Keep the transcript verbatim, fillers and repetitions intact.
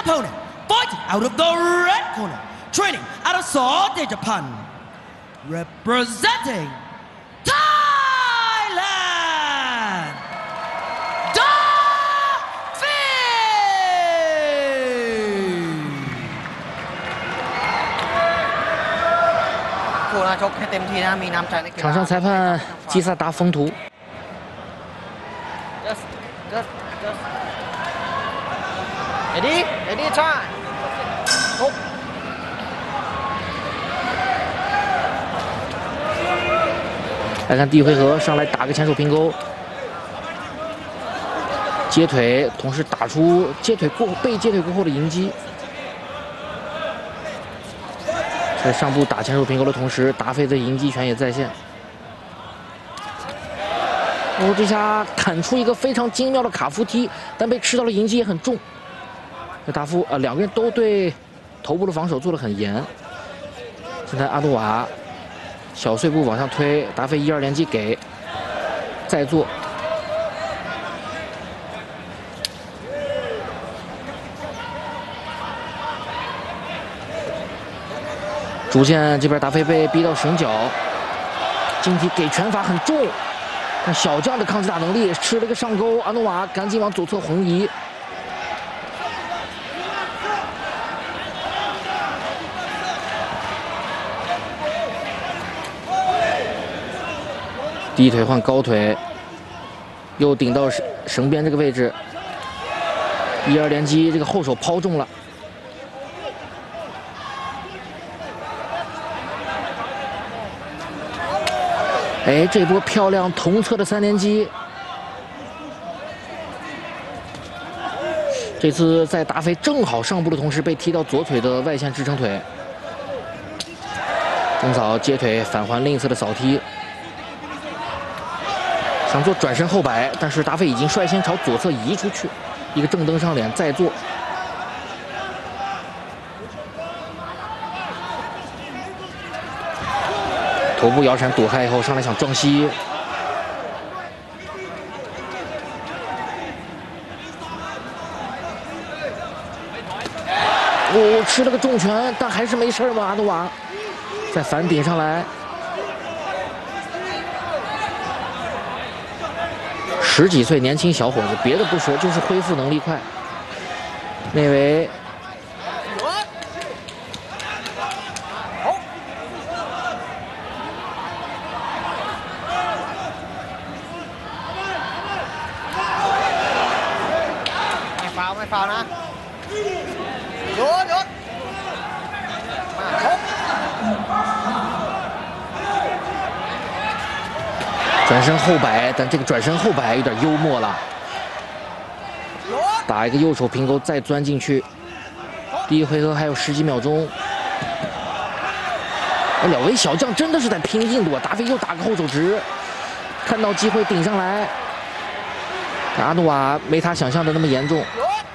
opponent, fighting out of the red corner, training out of Saudi, Japan, representing Thailand, Daffy。 场上裁判基萨达风图。 Ready, ready, try. 来看第一回合，上来打个前手平勾，接腿，同时打出接腿过被接腿过后的迎击。在上部打前手平勾的同时，达菲的迎击权也在线。哦，这下砍出一个非常精妙的卡夫踢，但被吃到了迎击也很重。 这达夫啊、呃，两个人都对头部的防守做得很严。现在阿努瓦小碎步往上推，达菲一二连击给，再做。逐渐这边达菲被逼到绳角，近体给拳法很重，但小将的抗击打能力吃了个上勾，阿努瓦赶紧往左侧横移。 低腿换高腿，又顶到绳绳边这个位置，一二连击，这个后手抛中了。哎，这波漂亮同侧的三连击，这次在达菲正好上步的同时被踢到左腿的外线支撑腿，中扫接腿返还另一侧的扫踢。 想做转身后摆，但是达菲已经率先朝左侧移出去，一个正蹬上脸再做。头部摇闪躲开以后，上来想撞膝。哦，吃了个重拳，但还是没事嘛，阿努瓦再反顶上来。 十几岁年轻小伙子，别的不说，就是恢复能力快。内围， ไม่ฟาวไม่ฟาวนะหยุดหยุดมาชก转身后摆，但这个转身后摆有点幽默了，打一个右手平勾再钻进去。第一回合还有十几秒钟，哎，两位小将真的是在拼硬度啊！达菲又打个后手直，看到机会顶上来，阿努瓦没他想象的那么严重。